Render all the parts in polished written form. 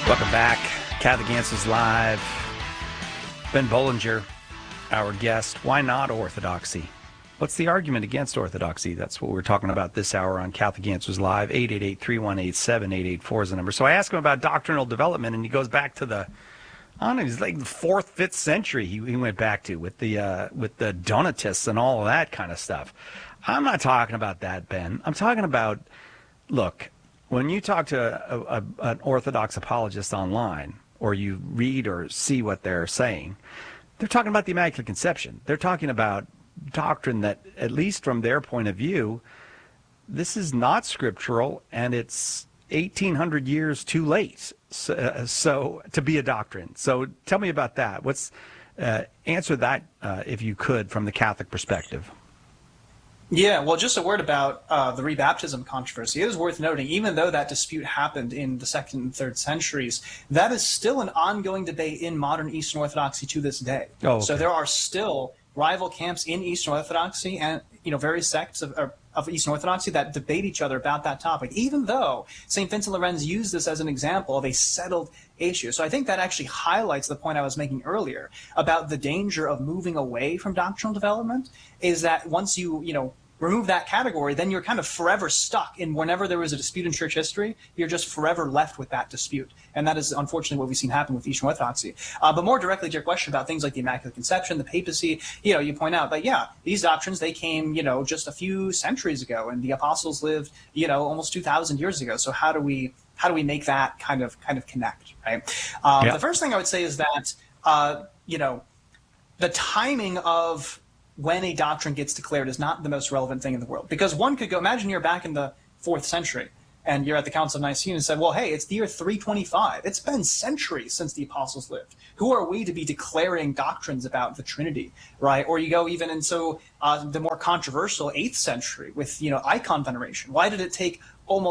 Welcome back. Catholic Answers Live. Ben Bollinger, our guest. Why not orthodoxy? What's the argument against orthodoxy? That's what we're talking about this hour on Catholic Answers Live. 888-318-7884 is the number. So I asked him about doctrinal development, and he goes back to the, I don't know, it's like the 4th, 5th century he went back to with the Donatists and all of that kind of stuff. I'm not talking about that, Ben. I'm talking about, look, when you talk to an Orthodox apologist online, or you read or see what they're saying, they're talking about the Immaculate Conception. They're talking about doctrine that, at least from their point of view, this is not scriptural, and it's 1,800 years too late so to be a doctrine. So tell me about that. Answer that, if you could, from the Catholic perspective. Yeah, well, just a word about the rebaptism controversy. It is worth noting, even though that dispute happened in the 2nd and 3rd centuries, that is still an ongoing debate in modern Eastern Orthodoxy to this day. Oh, okay. So there are still rival camps in Eastern Orthodoxy and various sects of Eastern Orthodoxy that debate each other about that topic, even though St. Vincent Lorenz used this as an example of a settled issue. So I think that actually highlights the point I was making earlier about the danger of moving away from doctrinal development, is that once you remove that category, then you're kind of forever stuck in whenever there was a dispute in church history, you're just forever left with that dispute. And that is unfortunately what we've seen happen with Eastern Orthodoxy. But more directly to your question about things like the Immaculate Conception, the papacy, you point out that, yeah, these doctrines, they came, just a few centuries ago, and the apostles lived, almost 2,000 years ago. So how do we make that kind of connect, right? The first thing I would say is that, the timing of when a doctrine gets declared is not the most relevant thing in the world. Because one could go, imagine you're back in the 4th century and you're at the Council of Nicaea and said, well, hey, it's the year 325. It's been centuries since the apostles lived. Who are we to be declaring doctrines about the Trinity, right? Or you go even into the more controversial 8th century with, icon veneration. Why did it take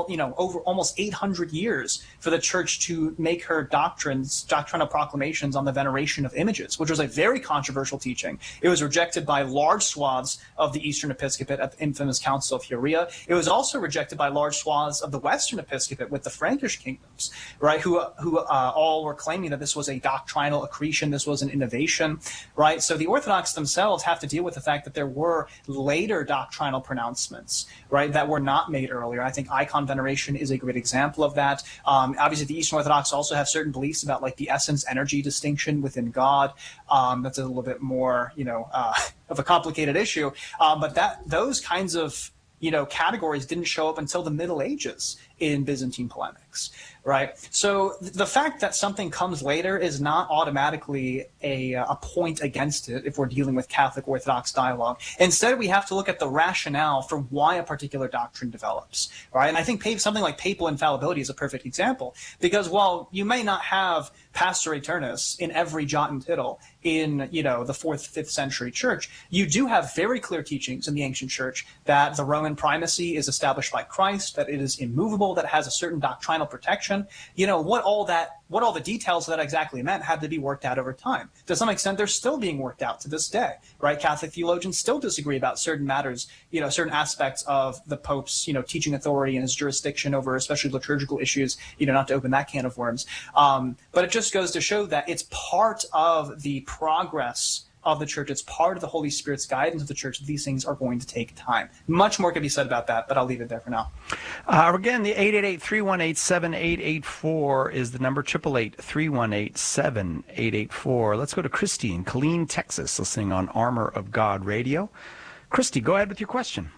almost 800 years for the church to make her doctrinal proclamations on the veneration of images, which was a very controversial teaching. It was rejected by large swaths of the Eastern Episcopate at the infamous Council of Huria. It was also rejected by large swaths of the Western Episcopate with the Frankish kingdoms, right? Who all were claiming that this was a doctrinal accretion, this was an innovation, right? So the Orthodox themselves have to deal with the fact that there were later doctrinal pronouncements, right, that were not made earlier. I think icon veneration is a great example of that. Obviously, the Eastern Orthodox also have certain beliefs about like the essence-energy distinction within God. That's a little bit more, of a complicated issue. But those kinds of categories didn't show up until the Middle Ages in Byzantine polemics, right? So the fact that something comes later is not automatically a point against it if we're dealing with Catholic Orthodox dialogue. Instead, we have to look at the rationale for why a particular doctrine develops, right? And I think something like papal infallibility is a perfect example, because while you may not have Pastor Aeternus in every jot and tittle in, the 4th, 5th century church, you do have very clear teachings in the ancient church that the Roman primacy is established by Christ, that it is immovable, that it has a certain doctrinal protection. What all the details of that exactly meant had to be worked out over time. To some extent, they're still being worked out to this day, right? Catholic theologians still disagree about certain matters, certain aspects of the Pope's, teaching authority and his jurisdiction over especially liturgical issues, not to open that can of worms. But it just goes to show that it's part of the progress of the church. It's part of the Holy Spirit's guidance of the church. These things are going to take time. Much more can be said about that, but I'll leave it there for now. Again, the 888-318-7884 is the number, 888-318-7884. Let's go to Christy in Killeen, Texas, listening on Armor of God Radio. Christy, go ahead with your question.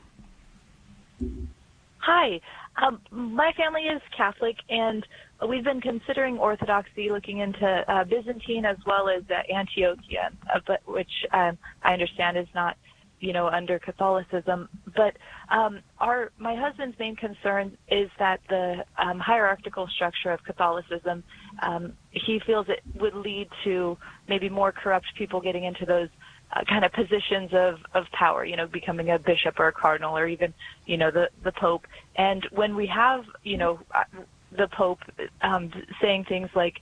Hi. My family is Catholic, and we've been considering Orthodoxy, looking into Byzantine as well as Antiochian, but which I understand is not, under Catholicism. But my husband's main concern is that the hierarchical structure of Catholicism, he feels it would lead to maybe more corrupt people getting into those kind of positions of power, becoming a bishop or a cardinal or even, the Pope. And when we have, the Pope saying things like,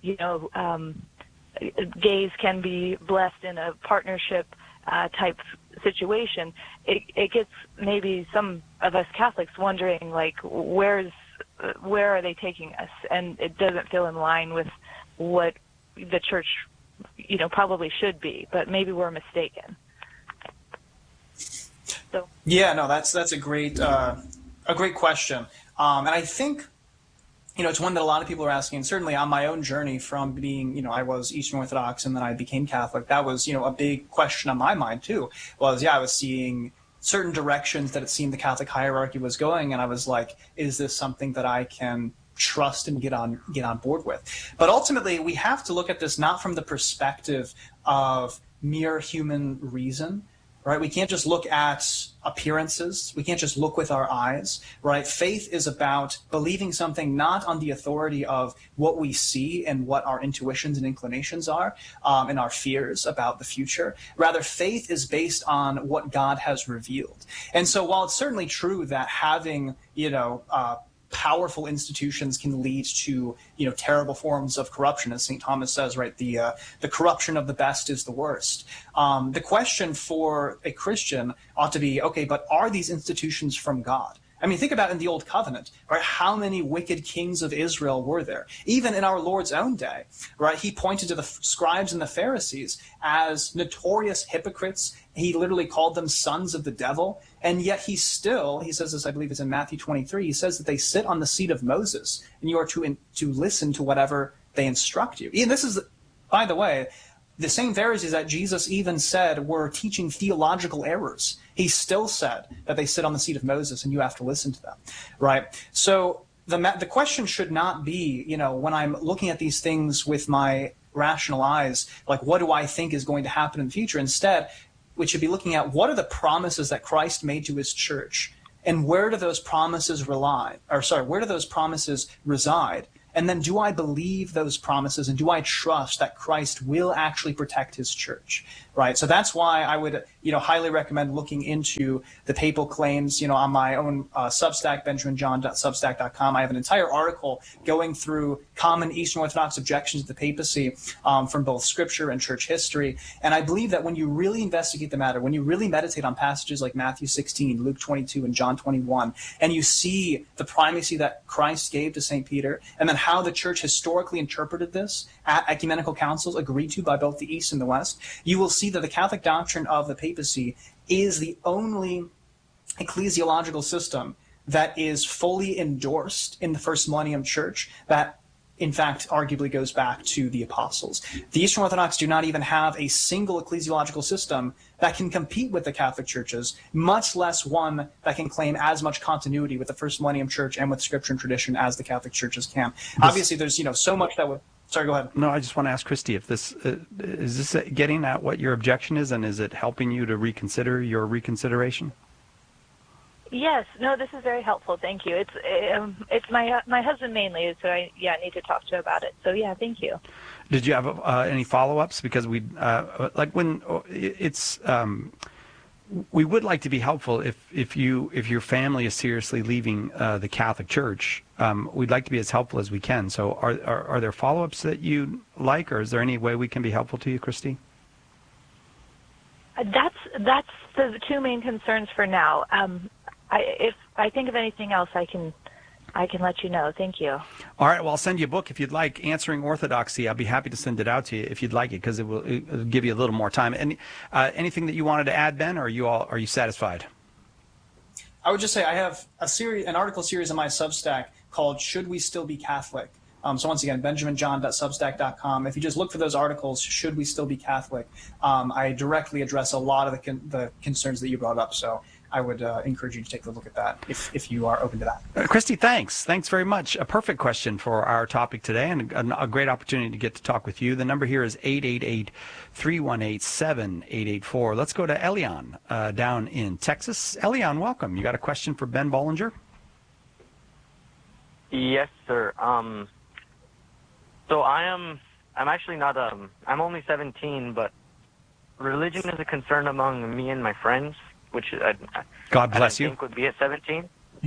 gays can be blessed in a partnership type situation, it gets maybe some of us Catholics wondering, like, where's where are they taking us? And it doesn't feel in line with what the church, probably should be, but maybe we're mistaken. So. Yeah, no, that's a great question, and I think it's one that a lot of people are asking. Certainly, on my own journey from being, I was Eastern Orthodox and then I became Catholic. That was, a big question on my mind too. I was seeing certain directions that it seemed the Catholic hierarchy was going, and I was like, is this something that I can trust and get on board with? But ultimately, we have to look at this not from the perspective of mere human reason, right? We can't just look at appearances. We can't just look with our eyes, right? Faith is about believing something not on the authority of what we see and what our intuitions and inclinations are, and our fears about the future. Rather, faith is based on what God has revealed. And so while it's certainly true that having, powerful institutions can lead to, terrible forms of corruption, as St. Thomas says, right? The corruption of the best is the worst. The question for a Christian ought to be, okay, but are these institutions from God? I mean, think about in the Old Covenant, right? How many wicked kings of Israel were there? Even in our Lord's own day, right? He pointed to the scribes and the Pharisees as notorious hypocrites. He literally called them sons of the devil. And yet he says this, I believe it's in Matthew 23, he says that they sit on the seat of Moses, and you are to listen to whatever they instruct you. And this is, by the way, the same Pharisees that Jesus even said were teaching theological errors. He still said that they sit on the seat of Moses and you have to listen to them, right? So the question should not be, when I'm looking at these things with my rational eyes, like what do I think is going to happen in the future? Instead, we should be looking at what are the promises that Christ made to his church, and where do those promises reside? And then do I believe those promises, and do I trust that Christ will actually protect his church, right? So that's why I would, highly recommend looking into the papal claims, on my own Substack, benjaminjohn.substack.com. I have an entire article going through common Eastern Orthodox objections to the papacy from both scripture and church history. And I believe that when you really investigate the matter, when you really meditate on passages like Matthew 16, Luke 22, and John 21, and you see the primacy that Christ gave to St. Peter, and then how the church historically interpreted this at ecumenical councils agreed to by both the East and the West, you will see that the Catholic doctrine of the papacy is the only ecclesiological system that is fully endorsed in the First Millennium Church that, in fact, arguably goes back to the apostles. The Eastern Orthodox do not even have a single ecclesiological system that can compete with the Catholic churches, much less one that can claim as much continuity with the First Millennium Church and with scripture and tradition as the Catholic churches can. Obviously, there's so much that would... Sorry, go ahead. No, I just want to ask Christy if this is this getting at what your objection is, and is it helping you to reconsider your reconsideration? Yes, no, this is very helpful. Thank you. It's my husband mainly, so I need to talk to him about it. So yeah, thank you. Did you have any follow-ups? Because we we would like to be helpful if your family is seriously leaving the Catholic Church. We'd like to be as helpful as we can. So are there follow-ups that you like, or is there any way we can be helpful to you, Christy? That's the two main concerns for now. If I think of anything else, I can let you know. Thank you. All right. Well, I'll send you a book if you'd like, Answering Orthodoxy. I'll be happy to send it out to you if you'd like it, because it'll give you a little more time. And anything that you wanted to add, Ben, or are you satisfied? I would just say I have an article series on my Substack called "Should We Still Be Catholic?" So once again, benjaminjohn.substack.com. If you just look for those articles, "Should We Still Be Catholic?" I directly address a lot of the concerns that you brought up. So I would encourage you to take a look at that if you are open to that. Christy, thanks. Thanks very much. A perfect question for our topic today, and a great opportunity to get to talk with you. The number here is 888-318-7884. Let's go to Elian down in Texas. Elian, welcome. You got a question for Ben Bollinger? Yes, sir. So I'm actually not, I'm only 17, but religion is a concern among me and my friends, which God bless you. I think would be at 17.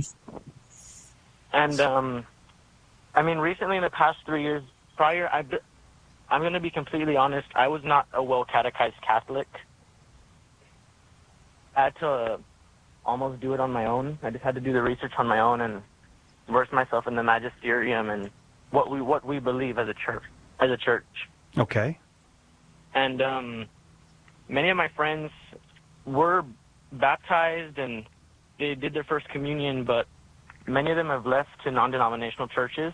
And, I mean, recently in the past 3 years prior, I'm going to be completely honest, I was not a well-catechized Catholic. I had to almost do it on my own. I just had to do the research on my own, and verse myself in the magisterium and what we believe as a church. Okay. And many of my friends were baptized and they did their first communion, but many of them have left to non-denominational churches.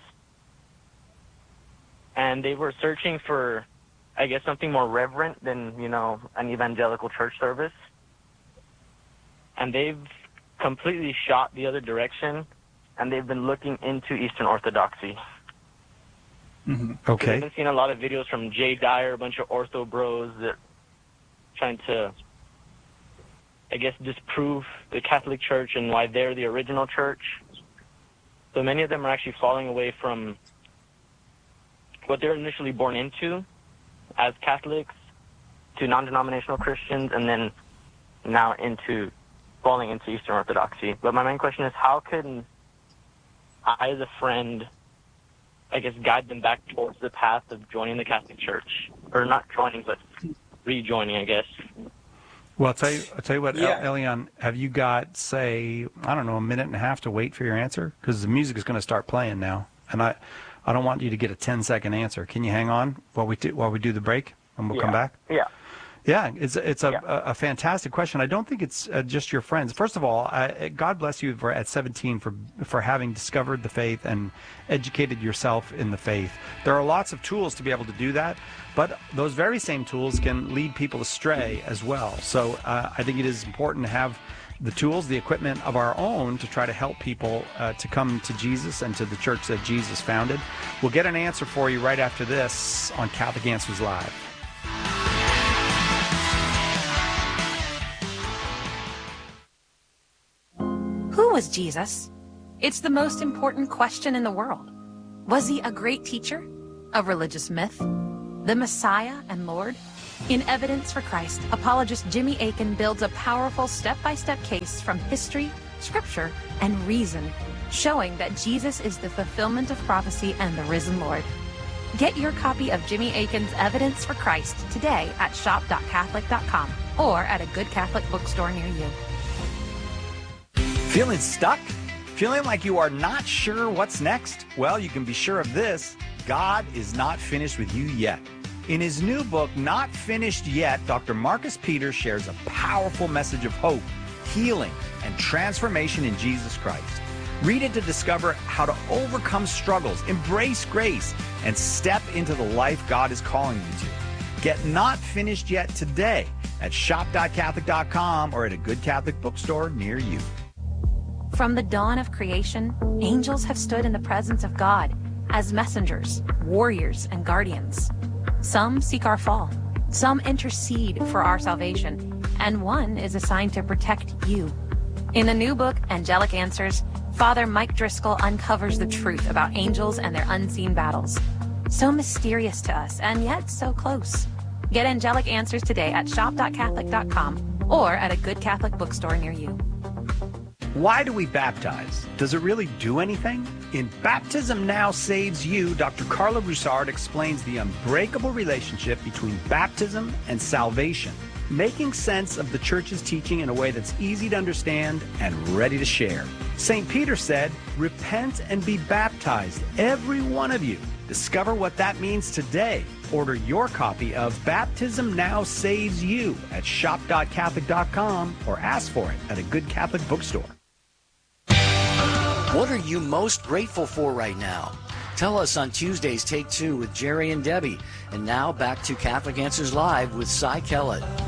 And they were searching for, I guess, something more reverent than, an evangelical church service. And they've completely shot the other direction, and they've been looking into Eastern Orthodoxy. Mm-hmm. Okay. I've been seeing a lot of videos from Jay Dyer, a bunch of ortho bros that trying to, I guess, disprove the Catholic Church and why they're the original church. So many of them are actually falling away from what they're initially born into as Catholics to non-denominational Christians, and then now falling into Eastern Orthodoxy. But my main question is, how can I, as a friend, I guess, guide them back towards the path of joining the Catholic Church? Or not joining, but rejoining, I guess. Well, I'll tell you what, Elian, have you got, say, I don't know, a minute and a half to wait for your answer? Because the music is going to start playing now, and I don't want you to get a 10-second answer. Can you hang on while we do the break, and we'll come back? Yeah. Yeah, it's a fantastic question. I don't think it's just your friends. First of all, God bless you at 17 for having discovered the faith and educated yourself in the faith. There are lots of tools to be able to do that, but those very same tools can lead people astray as well. So I think it is important to have the tools, the equipment of our own to try to help people to come to Jesus and to the church that Jesus founded. We'll get an answer for you right after this on Catholic Answers Live. Who was Jesus? It's the most important question in the world. Was he a great teacher? A religious myth? The Messiah and Lord? In Evidence for Christ, apologist Jimmy Akin builds a powerful step-by-step case from history, scripture, and reason, showing that Jesus is the fulfillment of prophecy and the risen Lord. Get your copy of Jimmy Akin's Evidence for Christ today at shop.catholic.com or at a good Catholic bookstore near you. Feeling stuck? Feeling like you are not sure what's next? Well, you can be sure of this. God is not finished with you yet. In his new book, Not Finished Yet, Dr. Marcus Peters shares a powerful message of hope, healing, and transformation in Jesus Christ. Read it to discover how to overcome struggles, embrace grace, and step into the life God is calling you to. Get Not Finished Yet today at shop.catholic.com or at a good Catholic bookstore near you. From the dawn of creation, angels have stood in the presence of God as messengers, warriors, and guardians. Some seek our fall, some intercede for our salvation, and one is assigned to protect you. In the new book, Angelic Answers, Father Mike Driscoll uncovers the truth about angels and their unseen battles. So mysterious to us, and yet so close. Get Angelic Answers today at shop.catholic.com or at a good Catholic bookstore near you. Why do we baptize? Does it really do anything? In Baptism Now Saves You, Dr. Carla Broussard explains the unbreakable relationship between baptism and salvation, making sense of the Church's teaching in a way that's easy to understand and ready to share. St. Peter said, "Repent and be baptized, every one of you." Discover what that means today. Order your copy of Baptism Now Saves You at shop.catholic.com or ask for it at a good Catholic bookstore. What are you most grateful for right now? Tell us on Tuesdays, Take Two with Jerry and Debbie. And now back to Catholic Answers Live with Cy Kellett.